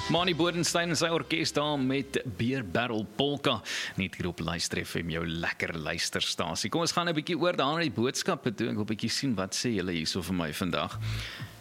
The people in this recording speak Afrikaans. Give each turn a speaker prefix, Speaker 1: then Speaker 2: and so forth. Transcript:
Speaker 1: Mani Bodenstein en sy orkes daar met Beer Barrel Polka. Net hier op Luister FM, jou lekker luisterstasie. Kom ons gaan 'n bietjie oor daar na die boodskappe toe. Ek wil 'n bietjie sien wat sê julle hierso vir my vandag.